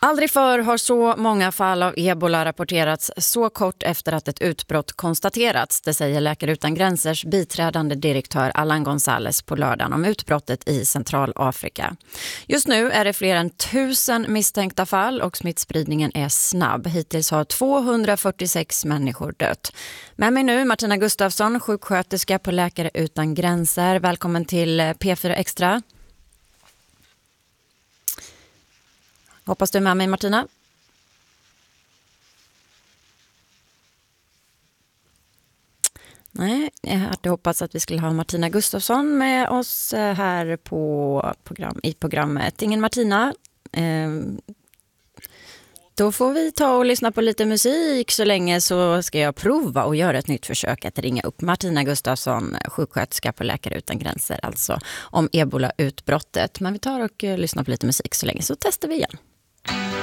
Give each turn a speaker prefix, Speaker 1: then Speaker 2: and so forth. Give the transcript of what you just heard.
Speaker 1: Aldrig förr har så många fall av ebola rapporterats så kort efter att ett utbrott konstaterats. Det säger Läkare utan gränsers biträdande direktör Alan González på lördagen om utbrottet i Centralafrika. Just nu är det fler än 1000 misstänkta fall och smittspridningen är snabb. Hittills har 246 människor dött. Med mig nu Martina Gustafsson, sjuksköterska på Läkare utan gränser. Välkommen till P4 Extra. Hoppas du är med mig, Martina. Nej, jag hade hoppats att vi skulle ha Martina Gustafsson med oss här i programmet. Ingen Martina. Då får vi ta och lyssna på lite musik så länge, så ska jag prova och göra ett nytt försök att ringa upp Martina Gustafsson, sjuksköterska på Läkare utan gränser, alltså om ebola-utbrottet. Men vi tar och lyssnar på lite musik så länge, så testar vi igen.